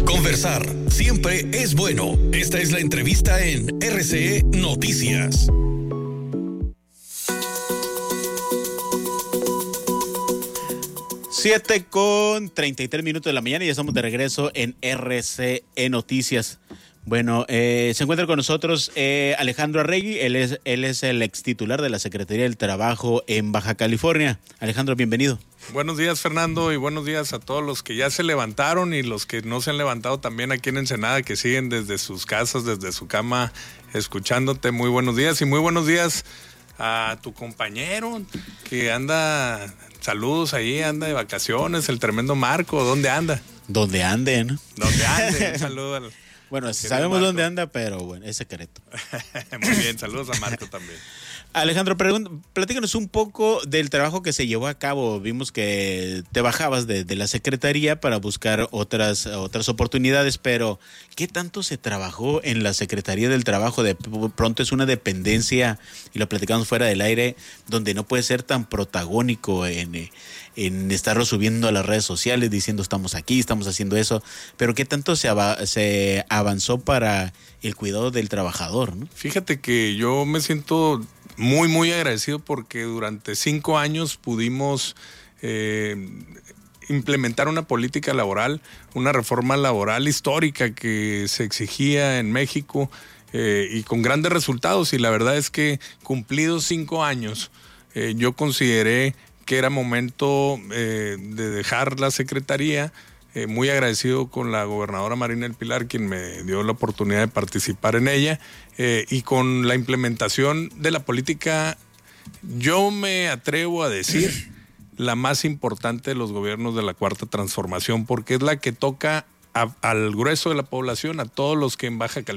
Conversar siempre es bueno. Esta es la entrevista en RCE Noticias. Siete con 33 minutos de la mañana y ya estamos de regreso en RCE Noticias. Bueno, se encuentra con nosotros Alejandro Arregui, él es el ex titular de la Secretaría del Trabajo en Baja California. Alejandro, bienvenido. Buenos días, Fernando, y buenos días a todos los que ya se levantaron y los que no se han levantado también aquí en Ensenada, que siguen desde sus casas, desde su cama, escuchándote. Muy buenos días y muy buenos días a tu compañero que anda, saludos ahí, anda de vacaciones, el tremendo Marco. ¿Dónde anda? Donde ande, ¿no? Donde ande, un saludo al... Bueno, sabemos Marco dónde anda, pero bueno, es secreto. Muy bien, saludos a Marco también. Alejandro, platícanos un poco del trabajo que se llevó a cabo. Vimos que te bajabas de la Secretaría para buscar otras oportunidades, pero ¿qué tanto se trabajó en la Secretaría del Trabajo? De pronto es una dependencia, y lo platicamos fuera del aire, donde no puede ser tan protagónico en estarlo subiendo a las redes sociales, diciendo estamos aquí, estamos haciendo eso, pero ¿qué tanto se avanzó para el cuidado del trabajador, ¿no? Fíjate que yo me siento muy, muy agradecido porque durante 5 años pudimos implementar una política laboral, una reforma laboral histórica que se exigía en México y con grandes resultados. Y la verdad es que cumplidos 5 años, yo consideré que era momento de dejar la Secretaría. Muy agradecido con la gobernadora Marina del Pilar, quien me dio la oportunidad de participar en ella, y con la implementación de la política, yo me atrevo a decir, la más importante de los gobiernos de la Cuarta Transformación, porque es la que toca al grueso de la población, a todos los que en Baja California